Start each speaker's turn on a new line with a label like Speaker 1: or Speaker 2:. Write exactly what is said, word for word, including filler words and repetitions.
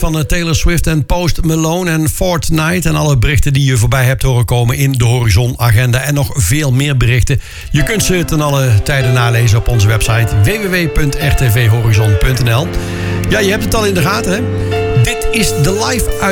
Speaker 1: van uh, Taylor Swift en Post Malone en Fortnite. En alle berichten die je voorbij hebt horen komen in de Horizon Agenda. En nog veel meer berichten. Je kunt ze ten alle tijden nalezen op onze website w w w punt r t v horizon punt n l. Ja, je hebt het al in de gaten, hè? Dit is de live uit.